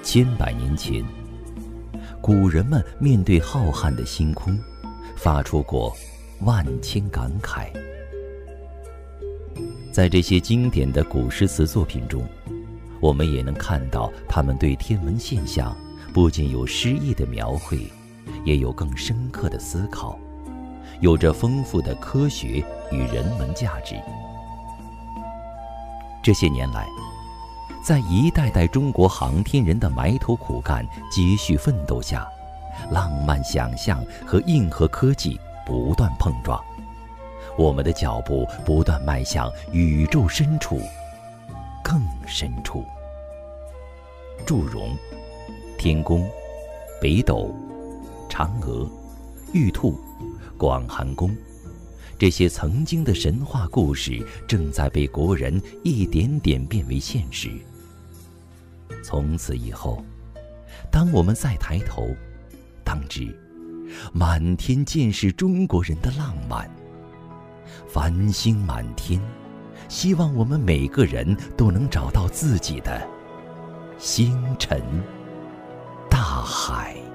千百年前，古人们面对浩瀚的星空，发出过万千感慨。在这些经典的古诗词作品中，我们也能看到他们对天文现象不仅有诗意的描绘，也有更深刻的思考，有着丰富的科学与人文价值。这些年来，在一代代中国航天人的埋头苦干、接续奋斗下，浪漫想象和硬核科技不断碰撞，我们的脚步不断迈向宇宙深处，更深处。祝融、天宫、北斗、嫦娥、玉兔、广寒宫，这些曾经的神话故事正在被国人一点点变为现实。从此以后，当我们再抬头，当知满天尽是中国人的浪漫。繁星满天，希望我们每个人都能找到自己的星辰大海。